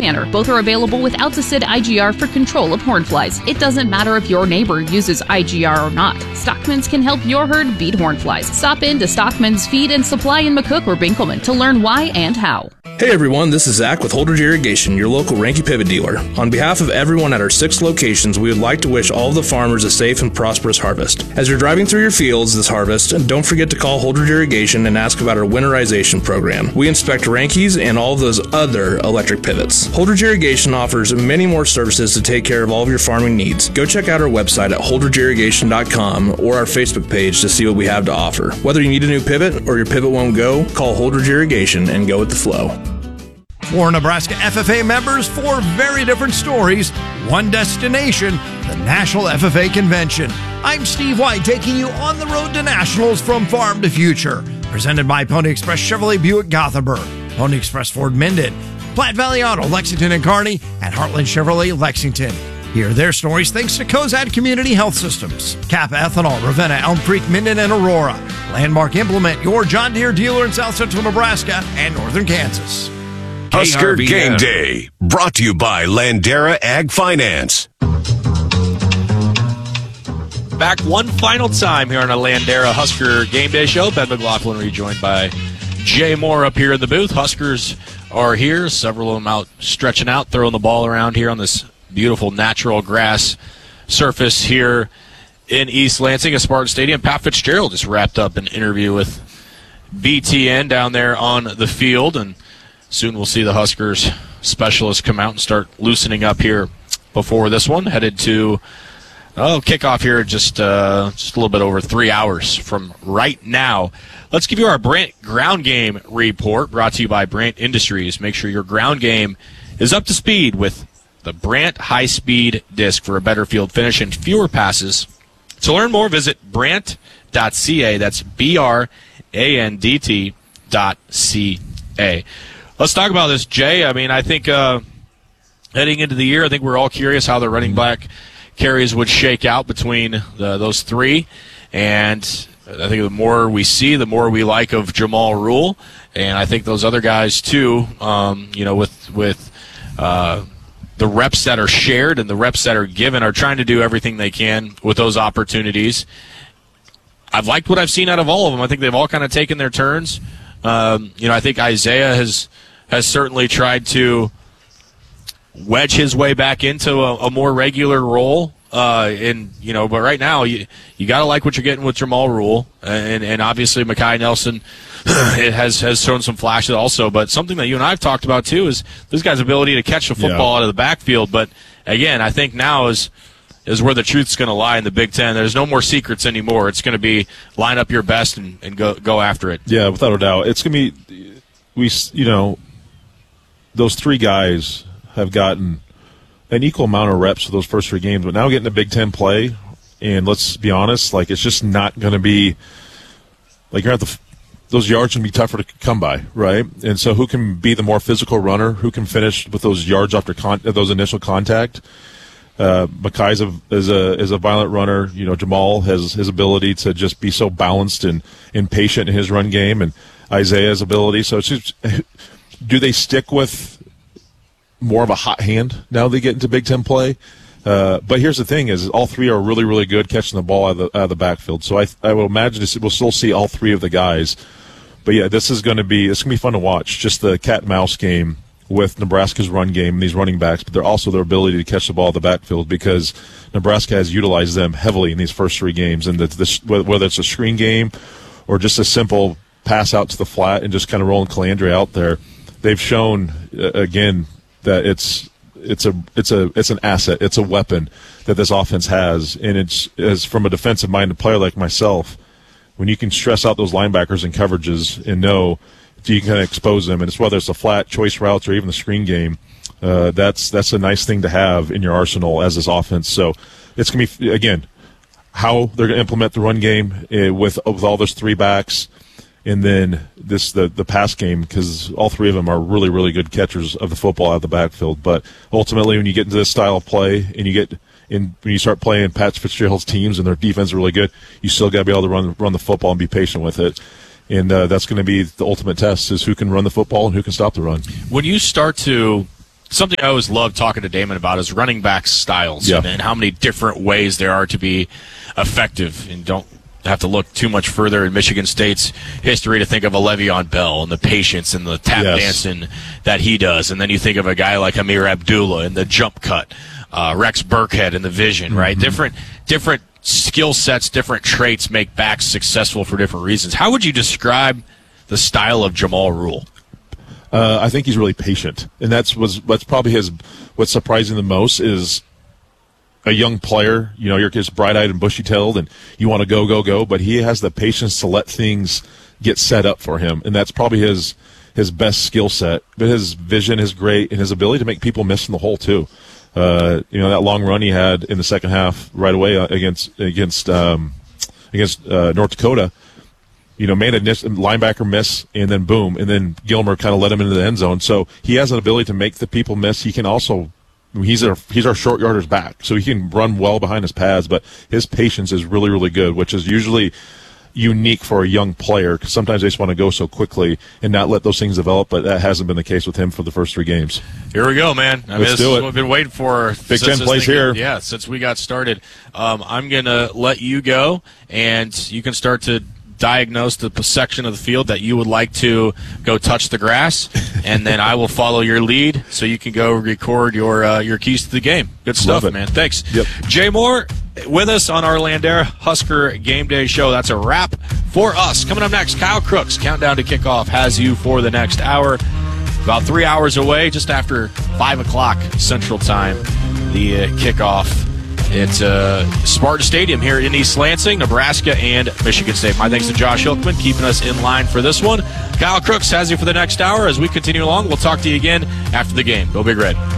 Banner. Both are available with Alticid IGR for control of hornflies. It doesn't matter if your neighbor uses IGR or not. Stockman's can help your herd beat hornflies. Stop in to Stockman's Feed and Supply in McCook or Binkelman to learn why and how. Hey everyone, this is Zach with Holdridge Irrigation, your local Ranky Pivot dealer. On behalf of everyone at our 6 locations, we would like to wish all of the farmers a safe and prosperous harvest. As you're driving through your fields this harvest, don't forget to call Holdridge Irrigation and ask about our winterization program. We inspect Rankies and all of those other electric pivots. Holdridge Irrigation offers many more services to take care of all of your farming needs. Go check out our website at holdridgeirrigation.com or our Facebook page to see what we have to offer. Whether you need a new pivot or your pivot won't go, call Holdridge Irrigation and go with the flow. For Nebraska FFA members, 4 very different stories, one destination, the National FFA Convention. I'm Steve White, taking you on the road to Nationals from farm to future. Presented by Pony Express Chevrolet Buick Gothenburg, Pony Express Ford Minden, Platte Valley Auto, Lexington and Kearney, and Heartland Chevrolet Lexington. Hear their stories thanks to Cozad Community Health Systems, Kappa Ethanol, Ravenna, Elm Creek, Minden, and Aurora. Landmark Implement, your John Deere dealer in South Central Nebraska and Northern Kansas. Husker Game Day, brought to you by Landera Ag Finance. Back one final time here on a Landera Husker Game Day show. Ben McLaughlin rejoined by Jay Moore up here in the booth. Huskers are here, several of them out stretching out, throwing the ball around here on this beautiful natural grass surface here in East Lansing at Spartan Stadium. Pat Fitzgerald just wrapped up an interview with BTN down there on the field, and soon we'll see the Huskers specialists come out and start loosening up here before this one. Headed to kickoff here just a little bit over 3 hours from right now. Let's give you our Brandt ground game report, brought to you by Brandt Industries. Make sure your ground game is up to speed with the Brandt high-speed disc for a better field finish and fewer passes. To learn more, visit brandt.ca. That's BRANDT.ca. Let's talk about this, Jay. I mean, I think heading into the year, I think we're all curious how the running back carries would shake out between those 3. And I think the more we see, the more we like of Jamal Rule. And I think those other guys, too, with the reps that are shared and the reps that are given, are trying to do everything they can with those opportunities. I've liked what I've seen out of all of them. I think they've all kind of taken their turns. I think Isaiah has certainly tried to wedge his way back into a more regular role. But right now you got to like what you're getting with Jamal Rule, and obviously Mekhi Nelson has shown some flashes also. But something that you and I have talked about too is this guy's ability to catch the football out of the backfield. But again, I think now is where the truth's going to lie in the Big Ten. There's no more secrets anymore. It's going to be line up your best and go after it. Yeah, without a doubt. It's going to be those 3 guys have gotten an equal amount of reps for those first 3 games, but now getting to Big Ten play, and let's be honest, like, it's just not going to be like those yards going to be tougher to come by, right? And so who can be the more physical runner? Who can finish with those yards after those initial contact? Mekhi is a violent runner. Jamal has his ability to just be so balanced and patient in his run game, and Isaiah's ability. So it's just, do they stick with more of a hot hand now they get into Big Ten play? But here's the thing: is all 3 are really, really good catching the ball out of the backfield. So I will imagine we'll still see all 3 of the guys. But yeah, this is going to be fun to watch. Just the cat and mouse game with Nebraska's run game and these running backs, but they're also their ability to catch the ball at the backfield, because Nebraska has utilized them heavily in these first 3 games. And whether it's a screen game or just a simple pass out to the flat and just kind of rolling Calandre out there, they've shown again that it's an asset, it's a weapon that this offense has. And it's from a defensive-minded player like myself, when you can stress out those linebackers and coverages and know you can kind of expose them, and it's whether it's the flat choice routes or even the screen game, that's a nice thing to have in your arsenal as this offense. So it's going to be, again, how they're going to implement the run game with all those 3 backs, and then the pass game, because all 3 of them are really, really good catchers of the football out of the backfield. But ultimately, when you get into this style of play and when you start playing Pat Fitzgerald's teams and their defense is really good, you still got to be able to run the football and be patient with it. And that's going to be the ultimate test, is who can run the football and who can stop the run. When you start to something I always love talking to Damon about is running back styles Yeah. and how many different ways there are to be effective. And don't have to look too much further in Michigan State's history to think of a Le'Veon Bell and the patience and the tap dancing that he does. And then you think of a guy like Amir Abdullah and the jump cut, Rex Burkhead and the vision, right? Different skill sets, different traits make backs successful for different reasons. How would you describe the style of Jamal Rule? I think he's really patient, and that's probably what's surprising the most is a young player. You know, you're just bright-eyed and bushy-tailed, and you want to go, but he has the patience to let things get set up for him, and that's probably his best skill set. But his vision is great, and his ability to make people miss in the hole too. You know, that long run he had in the second half right away against North Dakota. You know, made a linebacker miss, and then boom, and then Gilmer kind of let him into the end zone. So he has an ability to make the people miss. He can also, he's our short yarders back, so he can run well behind his pads. But his patience is really, really good, which is usually unique for a young player, because sometimes they just want to go so quickly and not let those things develop. But that hasn't been the case with him for the first 3 games. Here we go, man. Let's do it. What we've been waiting for. Big Ten plays here. Yeah, since we got started. I'm going to let you go, and you can start to diagnose the section of the field that you would like to go touch the grass, and then I will follow your lead so you can go record your keys to the game. Good stuff, man. Thanks. Yep. Jay Moore with us on our Landera Husker Game Day show. That's a wrap for us. Coming up next, Kyle Crooks, Countdown to Kickoff, has you for the next hour. About 3 hours away, just after 5 o'clock Central Time, the kickoff. It's Spartan Stadium here in East Lansing, Nebraska, and Michigan State. My thanks to Josh Hilkman keeping us in line for this one. Kyle Crooks has you for the next hour. As we continue along, we'll talk to you again after the game. Go Big Red.